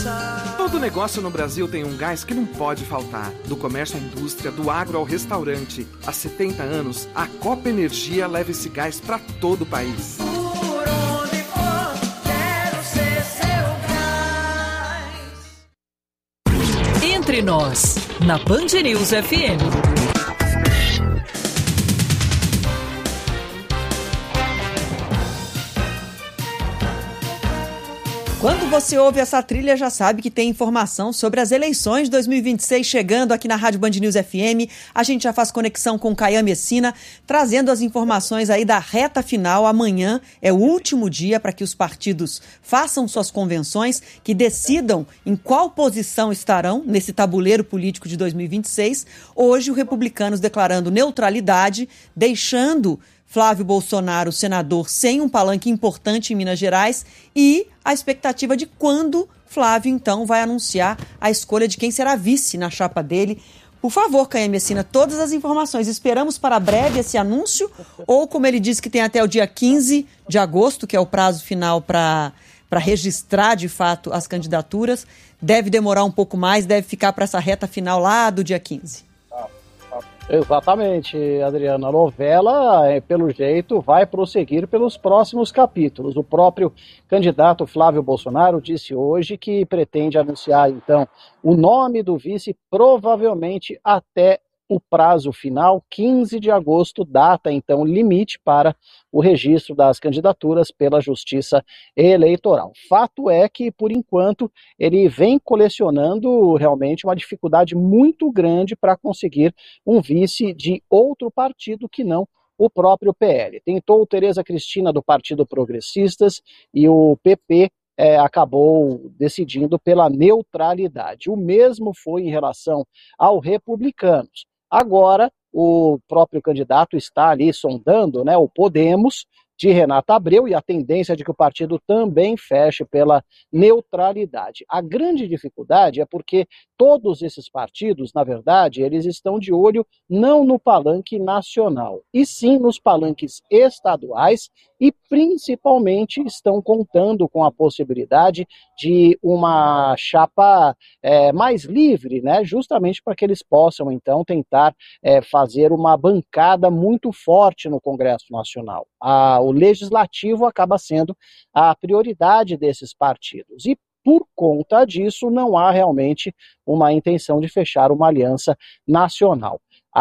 Todo negócio no Brasil tem um gás que não pode faltar. Do comércio à indústria, do agro ao restaurante. Há 70 anos, a Copa Energia leva esse gás para todo o país. Por onde for, quero ser seu gás. Entre nós, na Band News FM. Quando você ouve essa trilha, já sabe que tem informação sobre as eleições de 2026 chegando aqui na Rádio Band News FM. A gente já faz conexão com o Caian Messina, trazendo as informações aí da reta final. Amanhã é o último dia para que os partidos façam suas convenções, que decidam em qual posição estarão nesse tabuleiro político de 2026. Hoje, o Republicanos declarando neutralidade, deixando Flávio Bolsonaro, senador, sem um palanque importante em Minas Gerais, e a expectativa de quando Flávio, então, vai anunciar a escolha de quem será vice na chapa dele. Por favor, Caian Messina, todas as informações. Esperamos para breve esse anúncio, ou, como ele disse, que tem até o dia 15 de agosto, que é o prazo final para registrar, de fato, as candidaturas. Deve demorar um pouco mais, deve ficar para essa reta final lá do dia 15. Exatamente, Adriana. A novela, pelo jeito, vai prosseguir pelos próximos capítulos. O próprio candidato Flávio Bolsonaro disse hoje que pretende anunciar, então, o nome do vice provavelmente até o prazo final, 15 de agosto, data, então, limite para o registro das candidaturas pela Justiça Eleitoral. Fato é que, por enquanto, ele vem colecionando realmente uma dificuldade muito grande para conseguir um vice de outro partido que não o próprio PL. Tentou Tereza Cristina do Partido Progressistas e o PP acabou decidindo pela neutralidade. O mesmo foi em relação ao Republicanos. Agora, o próprio candidato está ali sondando, né, o Podemos, de Renata Abreu, e a tendência de que o partido também feche pela neutralidade. A grande dificuldade é porque todos esses partidos, na verdade, eles estão de olho não no palanque nacional, e sim nos palanques estaduais, e principalmente estão contando com a possibilidade de uma chapa mais livre, né, justamente para que eles possam, então, tentar fazer uma bancada muito forte no Congresso Nacional. O legislativo acaba sendo a prioridade desses partidos. E, por conta disso, não há realmente uma intenção de fechar uma aliança nacional.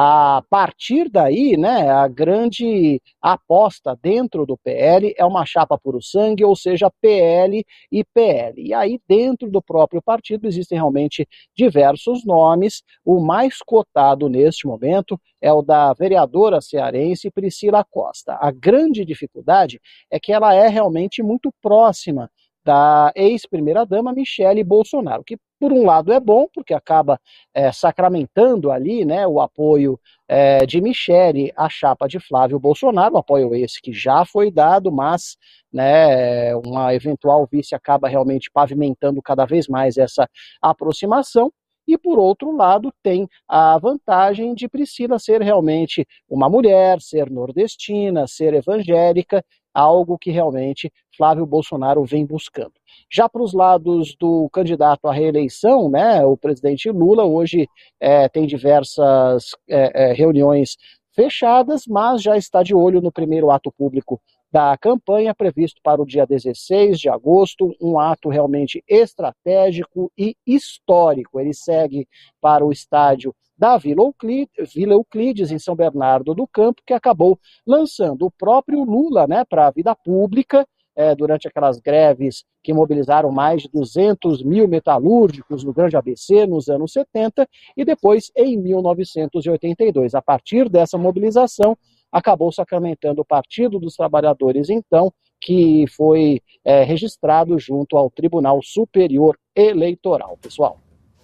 A partir daí, né, a grande aposta dentro do PL é uma chapa puro sangue, ou seja, PL e PL. E aí, dentro do próprio partido, existem realmente diversos nomes. O mais cotado neste momento é o da vereadora cearense Priscila Costa. A grande dificuldade é que ela é realmente muito próxima da ex-primeira-dama Michele Bolsonaro, que por um lado é bom, porque acaba sacramentando ali, né, o apoio de Michele à chapa de Flávio Bolsonaro, apoio esse que já foi dado, mas, né, uma eventual vice acaba realmente pavimentando cada vez mais essa aproximação. E, por outro lado, tem a vantagem de Priscila ser realmente uma mulher, ser nordestina, ser evangélica, algo que realmente Flávio Bolsonaro vem buscando. Já para os lados do candidato à reeleição, né, o presidente Lula hoje tem diversas reuniões fechadas, mas já está de olho no primeiro ato público da campanha, previsto para o dia 16 de agosto, um ato realmente estratégico e histórico. Ele segue para o estádio da Vila Euclides, em São Bernardo do Campo, que acabou lançando o próprio Lula, né, para a vida pública, durante aquelas greves que mobilizaram mais de 200 mil metalúrgicos no Grande ABC nos anos 70, e depois em 1982. A partir dessa mobilização, acabou sacramentando o Partido dos Trabalhadores, então, que foi registrado junto ao Tribunal Superior Eleitoral, pessoal.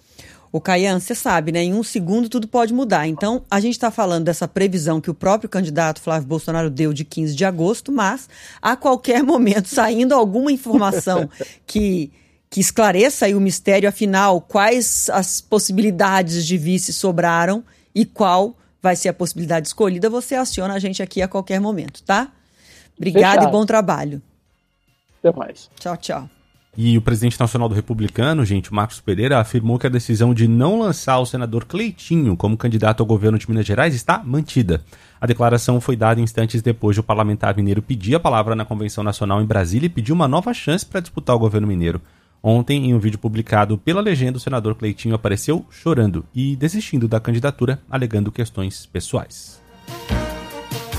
O Caian, você sabe, né? Em um segundo tudo pode mudar. Então, a gente está falando dessa previsão que o próprio candidato Flávio Bolsonaro deu de 15 de agosto, mas a qualquer momento, saindo alguma informação que esclareça aí o mistério, afinal, quais as possibilidades de vice sobraram e qual vai ser a possibilidade escolhida, você aciona a gente aqui a qualquer momento, tá? Obrigada. Fechado. E bom trabalho. Até mais. Tchau, tchau. E o presidente nacional do Republicano, gente, Marcos Pereira, afirmou que a decisão de não lançar o senador Cleitinho como candidato ao governo de Minas Gerais está mantida. A declaração foi dada instantes depois de o parlamentar mineiro pedir a palavra na Convenção Nacional em Brasília e pedir uma nova chance para disputar o governo mineiro. Ontem, em um vídeo publicado pela Legenda, o senador Cleitinho apareceu chorando e desistindo da candidatura, alegando questões pessoais.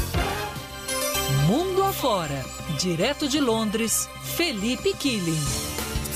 Mundo afora, direto de Londres, Felipe Killing.